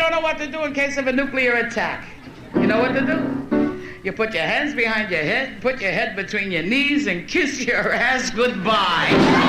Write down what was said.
don't know what to do in case of a nuclear attack. You know what to do? You put your hands behind your head, put your head between your knees, and kiss your ass goodbye.